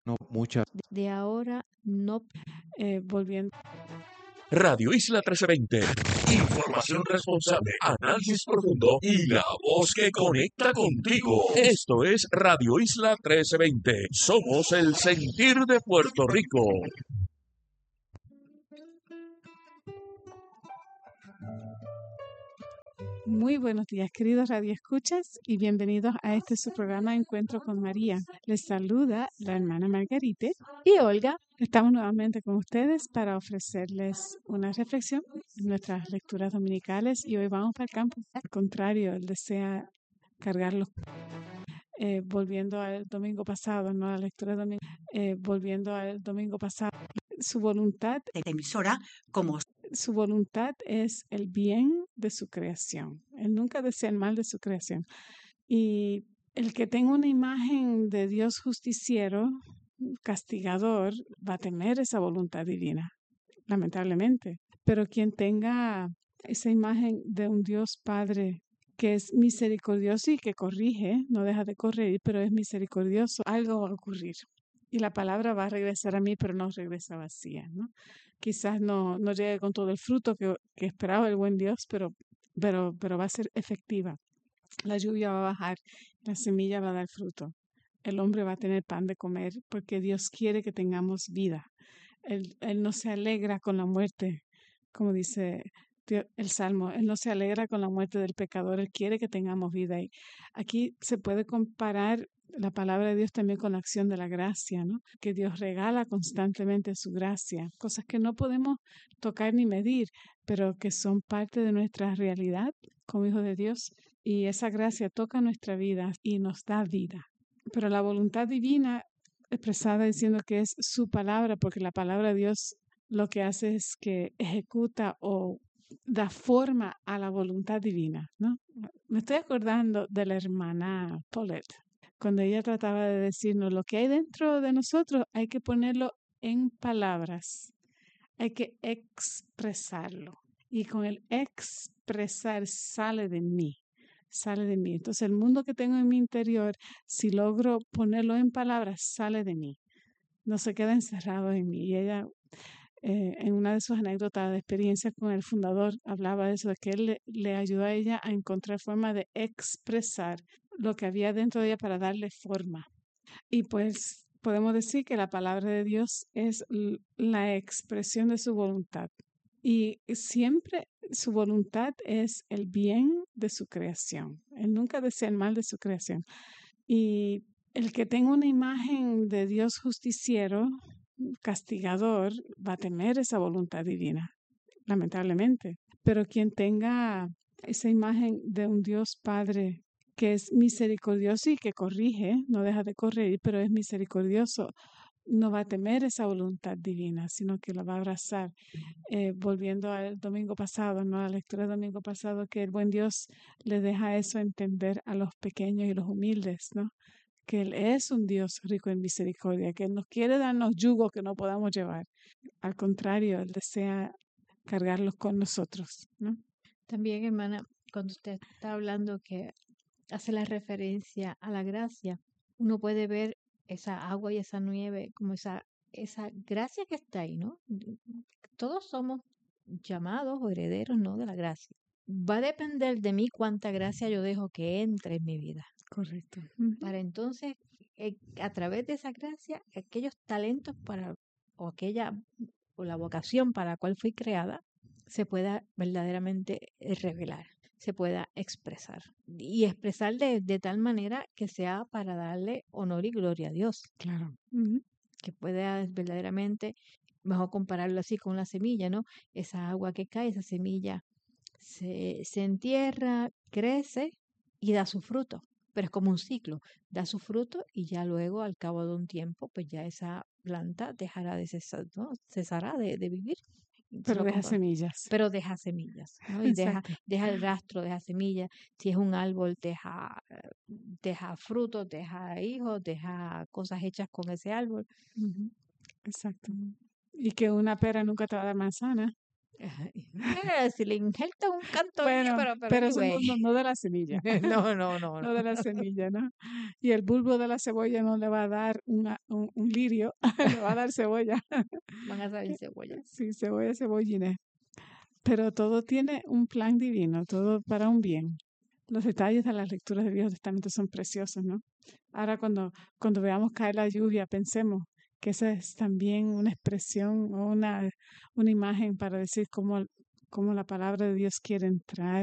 No, muchas. De ahora no. Volviendo. Radio Isla 1320. Información responsable, análisis profundo y la voz que conecta contigo. Esto es Radio Isla 1320. Somos el sentir de Puerto Rico. Muy buenos días, queridos radioescuchas, y bienvenidos a este su programa Encuentro con María. Les saluda la hermana Margarite Y Olga, Estamos nuevamente con ustedes para ofrecerles una reflexión en nuestras lecturas dominicales, y hoy vamos para el campo. Al contrario, él desea cargarlos. Volviendo al domingo pasado, no a la lectura de domingo, volviendo al domingo pasado, su voluntad emisora como su voluntad es el bien de su creación. Él nunca desea el mal de su creación. Y el que tenga una imagen de Dios justiciero, castigador, va a temer esa voluntad divina, lamentablemente. Pero quien tenga esa imagen de un Dios Padre que es misericordioso y que corrige, no deja de corregir, pero es misericordioso, algo va a ocurrir. Y la palabra va a regresar a mí, pero no regresa vacía, ¿no? Quizás no llegue con todo el fruto que esperaba el buen Dios, pero va a ser efectiva. La lluvia va a bajar, la semilla va a dar fruto. El hombre va a tener pan de comer porque Dios quiere que tengamos vida. Él no se alegra con la muerte, como dice el Salmo. Él no se alegra con la muerte del pecador. Él quiere que tengamos vida. Y aquí se puede comparar la palabra de Dios también con la acción de la gracia, ¿no? Que Dios regala constantemente su gracia, cosas que no podemos tocar ni medir, pero que son parte de nuestra realidad como hijos de Dios. Y esa gracia toca nuestra vida y nos da vida. Pero la voluntad divina expresada diciendo que es su palabra, porque la palabra de Dios lo que hace es que ejecuta o da forma a la voluntad divina, ¿no? Me estoy acordando de la hermana Paulette, cuando ella trataba de decirnos lo que hay dentro de nosotros, hay que ponerlo en palabras, hay que expresarlo. Y con el expresar sale de mí. Entonces el mundo que tengo en mi interior, si logro ponerlo en palabras, sale de mí. No se queda encerrado en mí. Y ella, en una de sus anécdotas de experiencia con el fundador, hablaba de eso, de que él le ayudó a ella a encontrar forma de expresar lo que había dentro de ella para darle forma. Y pues podemos decir que la palabra de Dios es la expresión de su voluntad. Y siempre su voluntad es el bien de su creación. Él nunca desea el mal de su creación. Y el que tenga una imagen de Dios justiciero, castigador, va a temer esa voluntad divina, lamentablemente. Pero quien tenga esa imagen de un Dios Padre que es misericordioso y que corrige, no deja de corregir, pero es misericordioso, no va a temer esa voluntad divina, sino que la va a abrazar. Volviendo al domingo pasado, ¿no? A la lectura del domingo pasado, que el buen Dios le deja eso entender a los pequeños y los humildes, ¿no? Que Él es un Dios rico en misericordia, que Él nos quiere darnos yugos que no podamos llevar. Al contrario, Él desea cargarlos con nosotros, ¿no? también, hermana, cuando usted está hablando que hace la referencia a la gracia, uno puede ver esa agua y esa nieve como esa gracia que está ahí, ¿no? Todos somos llamados o herederos, ¿no? De la gracia. Va a depender de mí cuánta gracia yo dejo que entre en mi vida. Correcto. Para entonces, a través de esa gracia, aquellos talentos o la vocación para la cual fui creada, se pueda verdaderamente revelar, se pueda expresar. Y expresar de tal manera que sea para darle honor y gloria a Dios. Claro. Que pueda verdaderamente, vamos a compararlo así con la semilla, ¿no? Esa agua que cae, esa semilla se entierra, crece y da su fruto. Pero es como un ciclo, da su fruto y ya luego, al cabo de un tiempo, pues ya esa planta dejará de cesar, ¿no? Cesará de vivir. Pero deja semillas. Pero deja semillas, ¿no? Y deja el rastro, deja semillas. Si es un árbol, deja frutos, deja hijos, deja cosas hechas con ese árbol. Exacto. Y que una pera nunca te va a dar manzana. Si le injertan un canto, Bueno, pero pero ese anyway. no de la semilla, No. no de la semilla, ¿no? Y el bulbo de la cebolla no le va a dar un lirio, le va a dar cebolla. Van a salir cebolla. Sí, cebollines. Pero todo tiene un plan divino, todo para un bien. Los detalles de las lecturas del Viejo Testamento son preciosos, ¿no? Ahora cuando veamos caer la lluvia, pensemos que esa es también una expresión o una imagen para decir cómo la palabra de Dios quiere entrar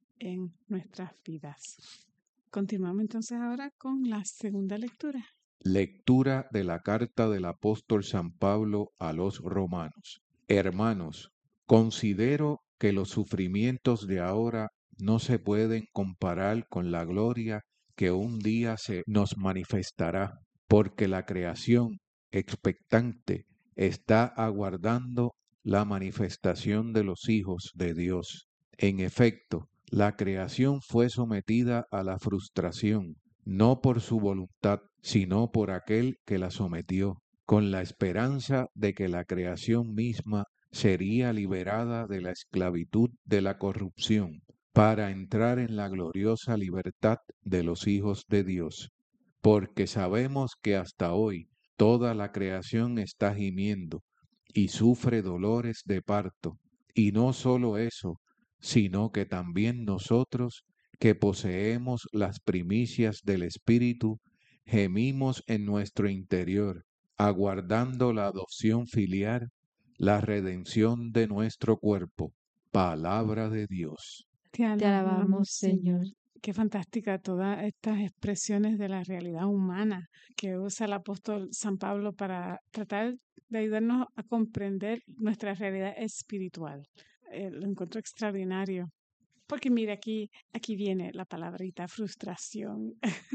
en nuestras vidas. Continuamos entonces ahora con la segunda lectura. Lectura de la carta del apóstol San Pablo a los romanos. Hermanos, considero que los sufrimientos de ahora no se pueden comparar con la gloria que un día se nos manifestará, porque la creación expectante está aguardando la manifestación de los hijos de Dios. En efecto, la creación fue sometida a la frustración, no por su voluntad, sino por aquel que la sometió, con la esperanza de que la creación misma sería liberada de la esclavitud de la corrupción, para entrar en la gloriosa libertad de los hijos de Dios. Porque sabemos que hasta hoy toda la creación está gimiendo y sufre dolores de parto, y no solo eso, sino que también nosotros, que poseemos las primicias del Espíritu, gemimos en nuestro interior, aguardando la adopción filial, la redención de nuestro cuerpo. Palabra de Dios. Te alabamos, Señor. Qué fantástica todas estas expresiones de la realidad humana que usa el apóstol San Pablo para tratar de ayudarnos a comprender nuestra realidad espiritual. Lo encuentro extraordinario. Porque mire, aquí viene la palabrita frustración.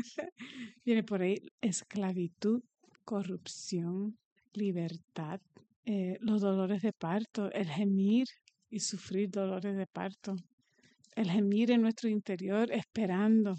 Viene por ahí esclavitud, corrupción, libertad, los dolores de parto, el gemir y sufrir dolores de parto. El gemir en nuestro interior, esperando.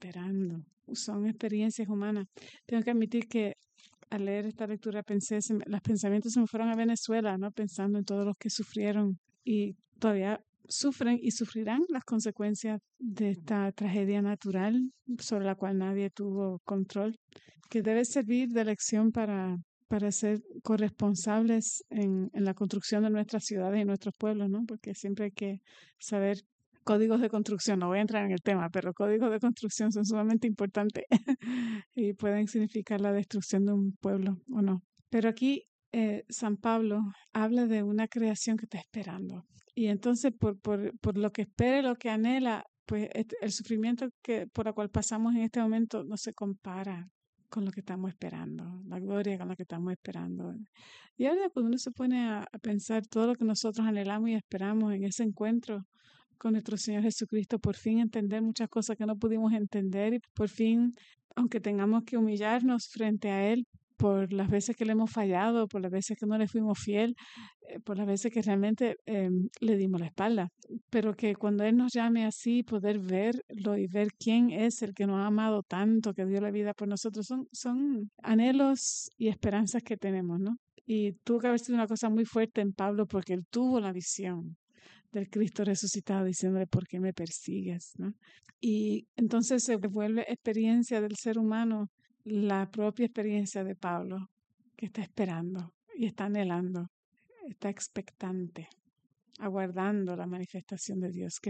Son experiencias humanas. Tengo que admitir que al leer esta lectura los pensamientos se me fueron a Venezuela, ¿no? Pensando en todos los que sufrieron y todavía sufren y sufrirán las consecuencias de esta tragedia natural sobre la cual nadie tuvo control, que debe servir de lección para ser corresponsables en la construcción de nuestras ciudades y nuestros pueblos, ¿no? Porque siempre hay que saber códigos de construcción, no voy a entrar en el tema, pero códigos de construcción son sumamente importantes y pueden significar la destrucción de un pueblo o no. Pero aquí San Pablo habla de una creación que está esperando. Y entonces por lo que espera y lo que anhela, pues el sufrimiento por el cual pasamos en este momento no se compara con lo que estamos esperando, la gloria con la que estamos esperando. Y ahora cuando uno se pone a pensar todo lo que nosotros anhelamos y esperamos en ese encuentro con nuestro Señor Jesucristo, por fin entender muchas cosas que no pudimos entender y por fin, aunque tengamos que humillarnos frente a Él por las veces que le hemos fallado, por las veces que no le fuimos fiel, por las veces que realmente le dimos la espalda, pero que cuando Él nos llame así, poder verlo y ver quién es el que nos ha amado tanto, que dio la vida por nosotros, son anhelos y esperanzas que tenemos, ¿no? Y tuvo que haber sido una cosa muy fuerte en Pablo porque él tuvo la visión del Cristo resucitado diciéndole, ¿por qué me persigues? ¿No? Y entonces se vuelve experiencia del ser humano, la propia experiencia de Pablo, que está esperando y está anhelando, está expectante, aguardando la manifestación de Dios.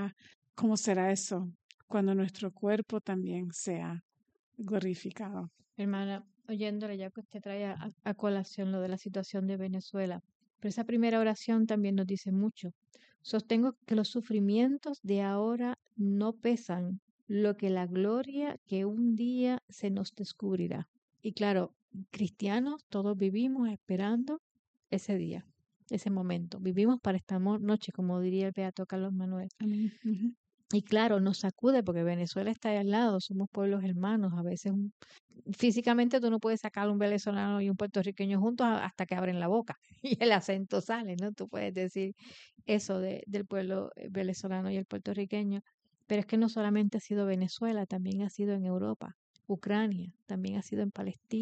¿Cómo será eso cuando nuestro cuerpo también sea glorificado? Hermana, oyéndole ya que usted trae a colación lo de la situación de Venezuela, pero esa primera oración también nos dice mucho. Sostengo que los sufrimientos de ahora no pesan lo que la gloria que un día se nos descubrirá. Y claro, cristianos, todos vivimos esperando ese día, ese momento. Vivimos para esta noche, como diría el beato Carlos Manuel. Amén. Uh-huh. Y claro, nos sacude porque Venezuela está ahí al lado, somos pueblos hermanos. A veces físicamente tú no puedes sacar un venezolano y un puertorriqueño juntos hasta que abren la boca y el acento sale, ¿no? Tú puedes decir eso del pueblo venezolano y el puertorriqueño. Pero es que no solamente ha sido Venezuela, también ha sido en Europa, Ucrania, también ha sido en Palestina.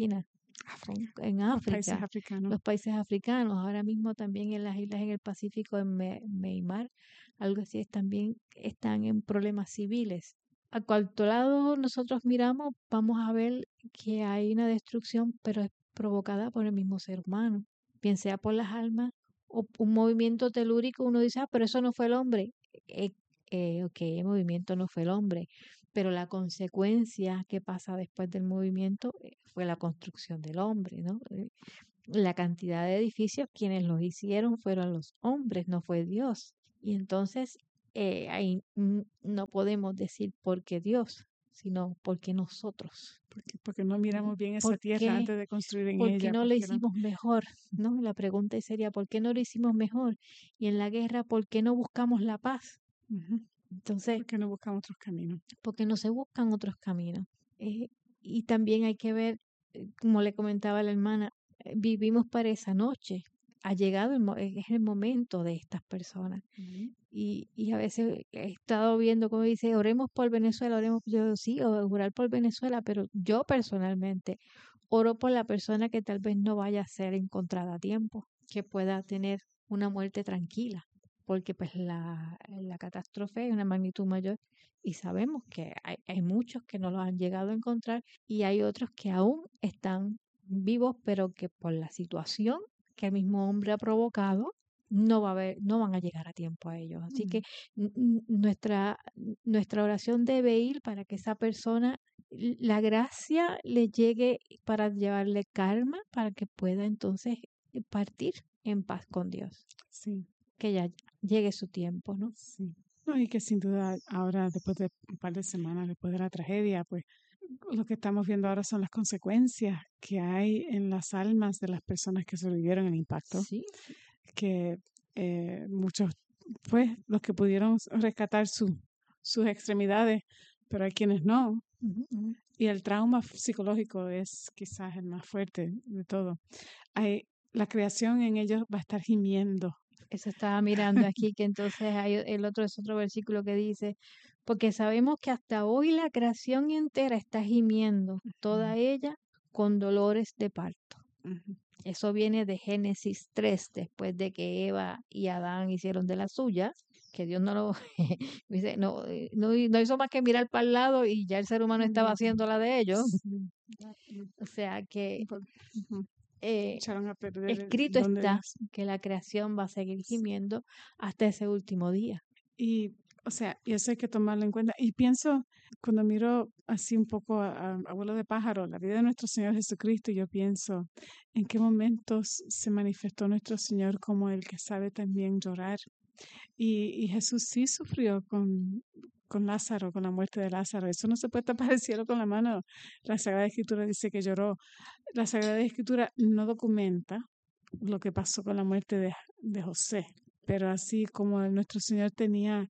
en Los países África, africanos. los países africanos, ahora mismo también en las islas en el Pacífico, en Myanmar, algo así, también están en problemas civiles. A cualquier lado nosotros miramos, vamos a ver que hay una destrucción, pero es provocada por el mismo ser humano, bien sea por las almas o un movimiento telúrico. Uno dice, pero eso no fue el hombre. Ok, el movimiento no fue el hombre, pero la consecuencia que pasa después del movimiento fue la construcción del hombre, ¿no? La cantidad de edificios, quienes los hicieron fueron los hombres, no fue Dios. Y entonces ahí no podemos decir porque Dios, sino porque nosotros. Porque no miramos bien esa ¿Por tierra qué? antes de construir en ¿Por qué ella. no lo Porque no, hicimos mejor? ¿No? La pregunta sería, ¿por qué no lo hicimos mejor? Y en la guerra, ¿por qué no buscamos la paz? Ujú. Entonces, Porque no buscamos otros caminos. porque no se buscan otros caminos. Y también hay que ver, como le comentaba la hermana, vivimos para esa noche. Ha llegado es el momento de estas personas. Ujú. Y a veces he estado viendo como dice, oremos por Venezuela, oremos, yo sí, orar por Venezuela, pero yo personalmente oro por la persona que tal vez no vaya a ser encontrada a tiempo, que pueda tener una muerte tranquila, porque pues la catástrofe es una magnitud mayor y sabemos que hay muchos que no lo han llegado a encontrar y hay otros que aún están vivos, pero que por la situación que el mismo hombre ha provocado, no van a llegar a tiempo a ellos. Así que nuestra oración debe ir para que esa persona, la gracia le llegue para llevarle calma, para que pueda entonces partir en paz con Dios, Sí, que ya llegue su tiempo, ¿no? sí. No, y que sin duda ahora, después de un par de semanas, después de la tragedia, pues lo que estamos viendo ahora son las consecuencias que hay en las almas de las personas que sobrevivieron el impacto, Sí, que muchos, pues los que pudieron rescatar sus extremidades, pero hay quienes no. ujú. Y el trauma psicológico es quizás el más fuerte de todo. La creación en ellos va a estar gimiendo. Eso estaba mirando aquí, que entonces hay es otro versículo que dice, porque sabemos que hasta hoy la creación entera está gimiendo, toda ella con dolores de parto. Ujú. Eso viene de Génesis 3, después de que Eva y Adán hicieron de las suyas, que Dios no lo dice, no hizo más que mirar para el lado y ya el ser humano estaba haciendo la de ellos. Sí. O sea que Ujú. eh, Echaron a perder escrito el don de está Dios. que la creación va a seguir gimiendo hasta ese último día. Y, o sea, y eso hay que tomarlo en cuenta. Y pienso, cuando miro así un poco a vuelo de pájaro, la vida de nuestro Señor Jesucristo, yo pienso en qué momentos se manifestó nuestro Señor como el que sabe también llorar. Y Jesús sí sufrió con Lázaro, con la muerte de Lázaro. Eso no se puede tapar el cielo con la mano. La Sagrada Escritura dice que lloró. La Sagrada Escritura no documenta lo que pasó con la muerte de José, pero así como nuestro Señor tenía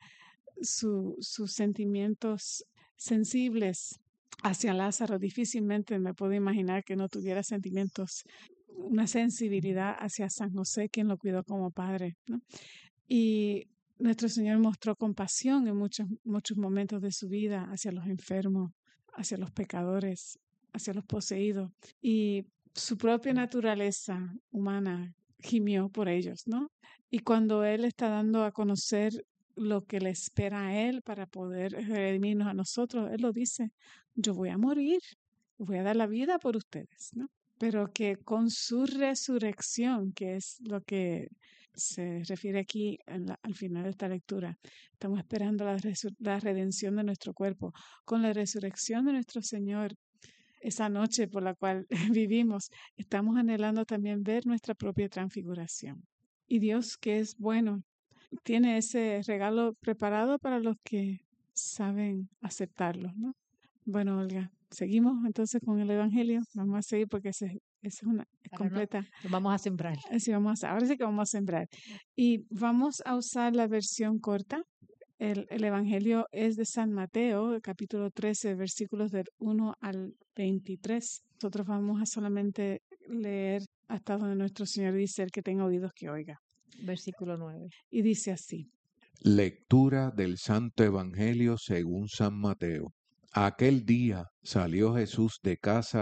sus sentimientos sensibles hacia Lázaro, difícilmente me puedo imaginar que no tuviera sentimientos, una sensibilidad hacia San José, quien lo cuidó como padre, ¿no? Y nuestro Señor mostró compasión en muchos momentos de su vida hacia los enfermos, hacia los pecadores, hacia los poseídos. Y su propia naturaleza humana gimió por ellos, ¿no? Y cuando Él está dando a conocer lo que le espera a Él para poder redimirnos a nosotros, Él lo dice, yo voy a morir, voy a dar la vida por ustedes, ¿no? Pero que con su resurrección, que es lo que se refiere aquí al final de esta lectura, estamos esperando la redención de nuestro cuerpo. Con la resurrección de nuestro Señor, esa noche por la cual vivimos, estamos anhelando también ver nuestra propia transfiguración. Y Dios, que es bueno, tiene ese regalo preparado para los que saben aceptarlo, ¿no? Bueno, Olga, seguimos entonces con el Evangelio. Vamos a seguir porque es completa. Lo vamos a sembrar. Así ahora sí que vamos a sembrar. Y vamos a usar la versión corta. El Evangelio es de San Mateo, capítulo 13, versículos del 1 al 23. Nosotros vamos a solamente leer hasta donde nuestro Señor dice, el que tenga oídos que oiga. Versículo 9. Y dice así. Lectura del Santo Evangelio según San Mateo. Aquel día salió Jesús de casa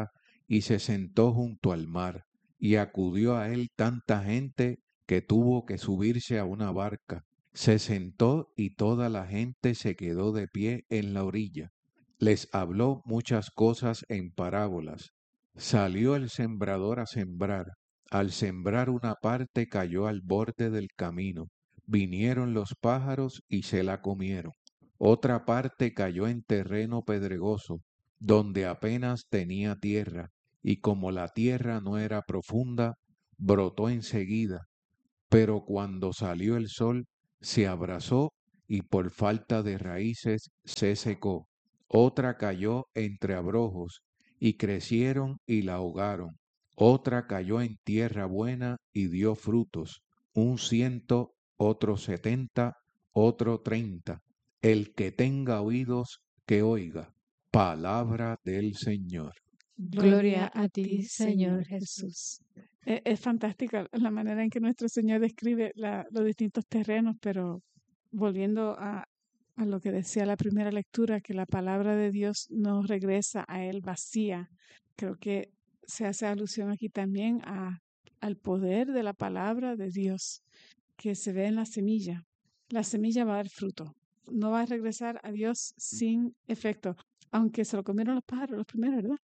y se sentó junto al mar, y acudió a él tanta gente que tuvo que subirse a una barca. Se sentó y toda la gente se quedó de pie en la orilla. Les habló muchas cosas en parábolas. Salió el sembrador a sembrar. Al sembrar una parte cayó al borde del camino. Vinieron los pájaros y se la comieron. Otra parte cayó en terreno pedregoso, donde apenas tenía tierra, y como la tierra no era profunda, brotó enseguida, pero cuando salió el sol se abrasó y por falta de raíces se secó. Otra cayó entre abrojos y crecieron y la ahogaron. Otra cayó en tierra buena y dio frutos, 100, otro 70, otro 30. El que tenga oídos, que oiga. Palabra del Señor. Gloria a ti, Señor Jesús. Es fantástica la manera en que nuestro Señor describe los distintos terrenos, pero volviendo a lo que decía la primera lectura, que la palabra de Dios no regresa a Él vacía. Creo que se hace alusión aquí también al poder de la palabra de Dios que se ve en la semilla. La semilla va a dar fruto. No va a regresar a Dios sin efecto, aunque se lo comieron los pájaros los primeros, ¿verdad?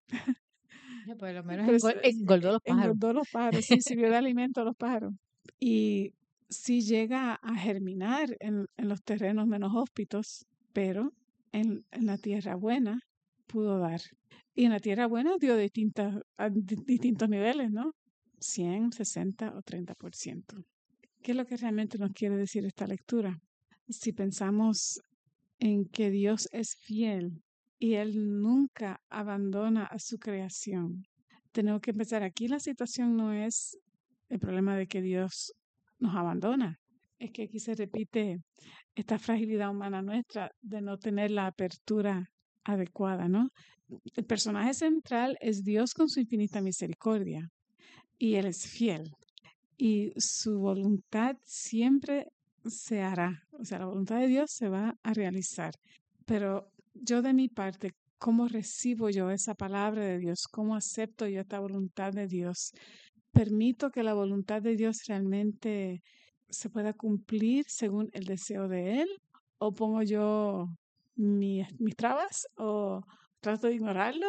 Por lo menos Pero engordó los pájaros. engordó los pájaros, sí, sirvió de alimento a los pájaros. Y sí llega a germinar en los terrenos menos hóspitos, pero en la tierra buena pudo dar. Y en la tierra buena dio distintos niveles, ¿no? 100, 60 o 30%. ¿Qué es lo que realmente nos quiere decir esta lectura? Si pensamos en que Dios es fiel y Él nunca abandona a su creación, tenemos que empezar aquí. La situación no es el problema de que Dios nos abandona, es que aquí se repite esta fragilidad humana nuestra de no tener la apertura adecuada, ¿no? El personaje central es Dios con su infinita misericordia y Él es fiel y su voluntad siempre se hará, o sea, la voluntad de Dios se va a realizar. Pero yo de mi parte, ¿cómo recibo yo esa palabra de Dios? ¿Cómo acepto yo esta voluntad de Dios? ¿Permito que la voluntad de Dios realmente se pueda cumplir según el deseo de Él? ¿O pongo yo mis trabas? ¿O trato de ignorarlo?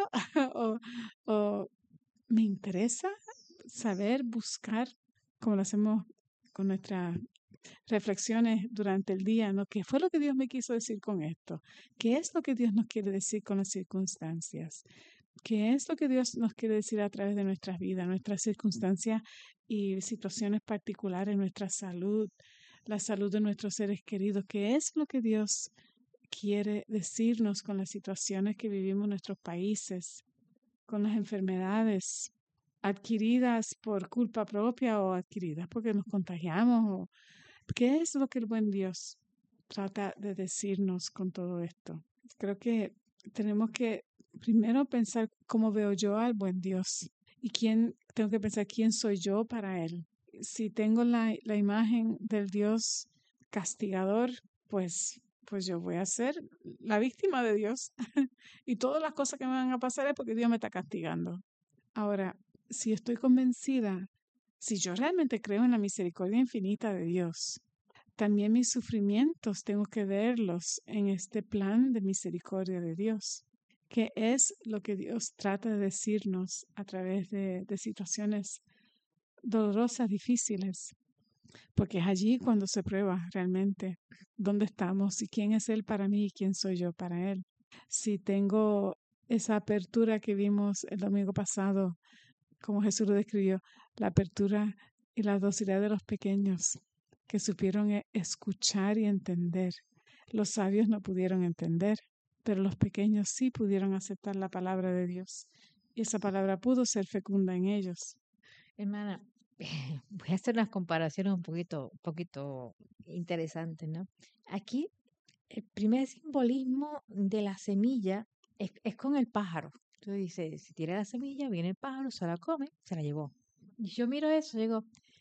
¿O me interesa saber, buscar, como lo hacemos con nuestras reflexiones durante el día, ¿no? ¿Qué fue lo que Dios me quiso decir con esto? ¿Qué es lo que Dios nos quiere decir con las circunstancias? ¿Qué es lo que Dios nos quiere decir a través de nuestras vidas, nuestras circunstancias y situaciones particulares, nuestra salud, la salud de nuestros seres queridos? ¿Qué es lo que Dios quiere decirnos con las situaciones que vivimos en nuestros países, con las enfermedades adquiridas por culpa propia o adquiridas porque nos contagiamos? ¿Qué es lo que el buen Dios trata de decirnos con todo esto? Creo que tenemos que primero pensar cómo veo yo al buen Dios y tengo que pensar quién soy yo para Él. Si tengo la imagen del Dios castigador, pues yo voy a ser la víctima de Dios y todas las cosas que me van a pasar es porque Dios me está castigando. Ahora, si estoy convencida, si yo realmente creo en la misericordia infinita de Dios, también mis sufrimientos tengo que verlos en este plan de misericordia de Dios, que es lo que Dios trata de decirnos a través de situaciones dolorosas, difíciles, porque es allí cuando se prueba realmente dónde estamos y quién es Él para mí y quién soy yo para Él. Si tengo esa apertura que vimos el domingo pasado, como Jesús lo describió, la apertura y la docilidad de los pequeños que supieron escuchar y entender. Los sabios no pudieron entender, pero los pequeños sí pudieron aceptar la palabra de Dios y esa palabra pudo ser fecunda en ellos. Hermana, voy a hacer unas comparaciones un poquito interesantes, ¿no? Aquí el primer simbolismo de la semilla es con el pájaro. Entonces dice, si tira la semilla, viene el pájaro, se la come, se la llevó. Y yo miro eso, digo,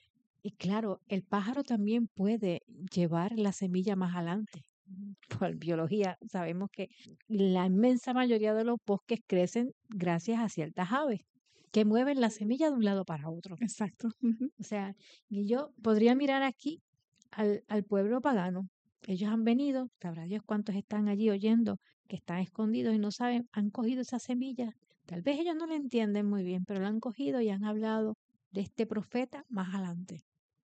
y claro, el pájaro también puede llevar la semilla más adelante. Por biología sabemos que la inmensa mayoría de los bosques crecen gracias a ciertas aves que mueven la semilla de un lado para otro. Exacto. O sea, y yo podría mirar aquí al pueblo pagano. Ellos han venido, sabrá Dios cuántos están allí oyendo, que están escondidos y no saben, han cogido esa semilla. Tal vez ellos no la entienden muy bien, pero la han cogido y han hablado de este profeta más adelante.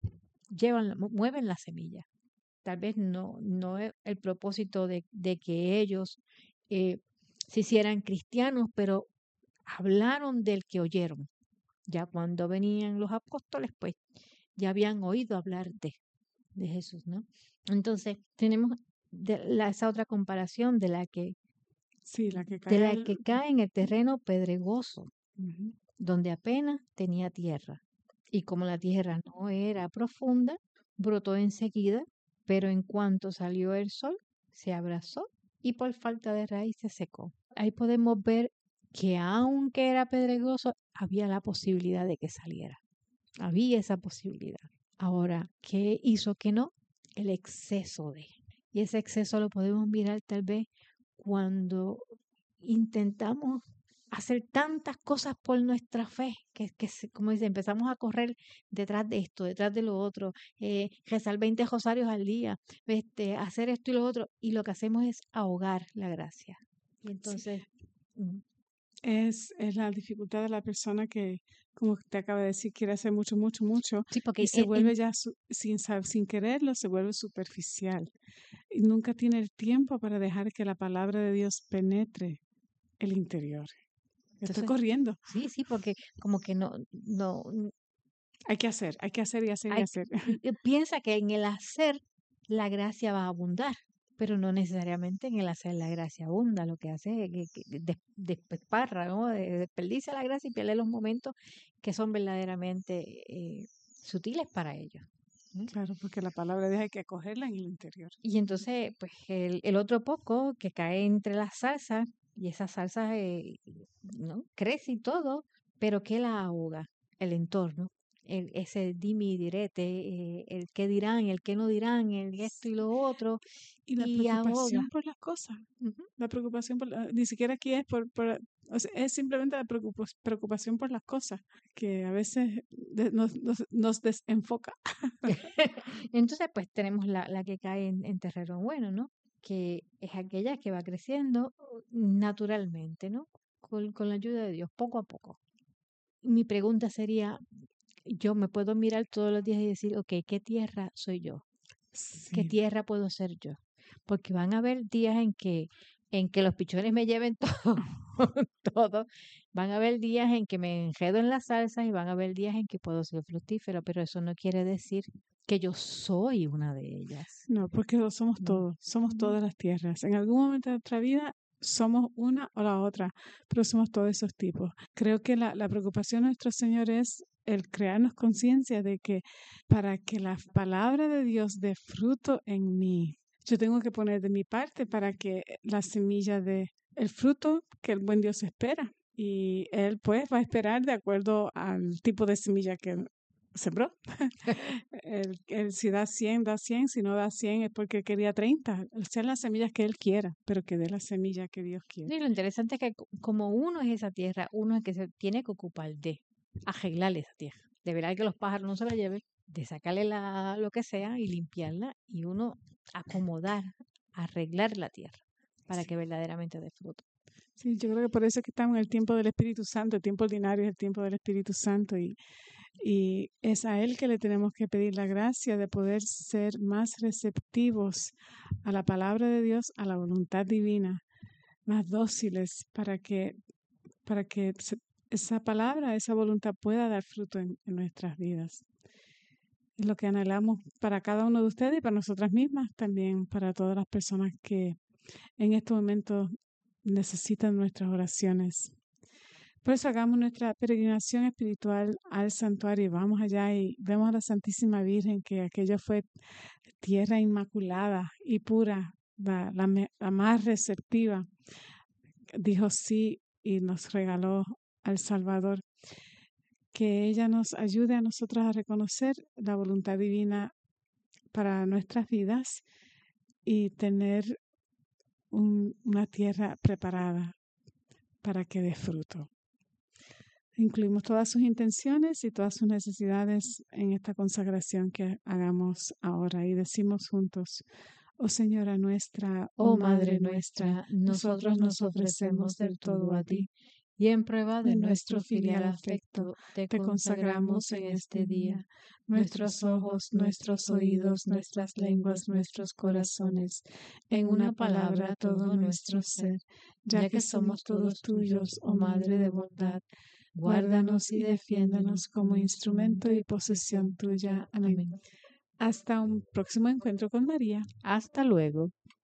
Mueven la semilla. Tal vez no es el propósito de que ellos se hicieran cristianos, pero hablaron del que oyeron. Ya cuando venían los apóstoles, pues ya habían oído hablar de Jesús, ¿no? Entonces, tenemos esa otra comparación de la que Sí, la que de cae. la que cae en el terreno pedregoso, Ujú. donde apenas tenía tierra. Y como la tierra no era profunda, brotó enseguida, pero en cuanto salió el sol, se abrazó y por falta de raíz se secó. Ahí podemos ver que aunque era pedregoso, había la posibilidad de que saliera. Había esa posibilidad. Ahora, ¿qué hizo que no? El exceso de. Y ese exceso lo podemos mirar tal vez cuando intentamos hacer tantas cosas por nuestra fe, como dice, empezamos a correr detrás de esto, detrás de lo otro, rezar 20 rosarios al día, hacer esto y lo otro, y lo que hacemos es ahogar la gracia. Y entonces, Es la dificultad de la persona que, como te acaba de decir, quiere hacer mucho, mucho, mucho, sí, porque y se vuelve ya sin quererlo, se vuelve superficial. Y nunca tiene el tiempo para dejar que la palabra de Dios penetre el interior. Estoy entonces, corriendo. sí, porque como que no Hay que hacer y hacer y hay, hacer. piensa que en el hacer la gracia va a abundar, pero no necesariamente en el hacer la gracia abunda. Lo que hace es que desparra, ¿no? Desperdicia la gracia y pierde los momentos que son verdaderamente sutiles para ellos. Claro, porque la palabra de Dios hay que acogerla en el interior. Y entonces, pues el otro poco que cae entre las salsas, y esa salsa ¿no? crece y todo, pero ¿qué la ahoga? El entorno. Ese dimi y direte, el qué dirán, el qué no dirán, el esto y lo otro, Y la y ahoga. preocupación por las cosas. Ujú. La preocupación ni siquiera aquí es o sea, es simplemente la preocupación por las cosas, que a veces nos desenfoca. Entonces, pues tenemos la que cae en terreno bueno, ¿no? Que es aquella que va creciendo naturalmente, ¿no? Con la ayuda de Dios, poco a poco. Mi pregunta sería, yo me puedo mirar todos los días y decir, ok, ¿qué tierra soy yo? ¿Qué Sí, tierra puedo ser yo? Porque van a haber días en que los pichones me lleven todo, todo. Van a haber días en que me enredo en las salsas y van a haber días en que puedo ser fructífero, pero eso no quiere decir que yo soy una de ellas. no, porque lo somos No. todos, somos todas las tierras. En algún momento de nuestra vida somos una o la otra, pero somos todos esos tipos. Creo que la preocupación de nuestro Señor es el crearnos conciencia de que para que la palabra de Dios dé fruto en mí, yo tengo que poner de mi parte para que la semilla dé el fruto que el buen Dios espera. Y Él pues va a esperar de acuerdo al tipo de semilla que sembró. Si da 100, da 100, si no da 100 es porque quería 30. Sean las semillas que Él quiera, pero que dé la semilla que Dios quiere. Y lo interesante es que como uno es esa tierra, uno es el que se tiene que ocupar de arreglarle esa tierra, de ver que los pájaros no se la lleven, de sacarle lo que sea y limpiarla y uno acomodar, arreglar la tierra para que verdaderamente dé fruto. Sí, yo creo que por eso es que estamos en el tiempo del Espíritu Santo, el tiempo ordinario es el tiempo del Espíritu Santo y es a Él que le tenemos que pedir la gracia de poder ser más receptivos a la palabra de Dios, a la voluntad divina, más dóciles para que esa palabra, esa voluntad pueda dar fruto en nuestras vidas. Es lo que anhelamos para cada uno de ustedes y para nosotras mismas, también para todas las personas que en estos momentos necesitan nuestras oraciones. Por eso hagamos nuestra peregrinación espiritual al santuario y vamos allá y vemos a la Santísima Virgen, que aquello fue tierra inmaculada y pura, la más receptiva. Dijo sí y nos regaló al Salvador. Que ella nos ayude a nosotros a reconocer la voluntad divina para nuestras vidas y tener una tierra preparada para que dé fruto. Incluimos todas sus intenciones y todas sus necesidades en esta consagración que hagamos ahora y decimos juntos: oh Señora nuestra, Oh Madre nuestra, nosotros nos ofrecemos del todo a ti, y en prueba de en nuestro filial afecto, te consagramos en este día nuestros ojos, nuestros oídos, nuestras lenguas, nuestros corazones, en una palabra todo nuestro ser, ya que somos todos tuyos, oh Madre de bondad. Guárdanos y defiéndonos como instrumento y posesión tuya. Amén. Hasta un próximo encuentro con María. Hasta luego.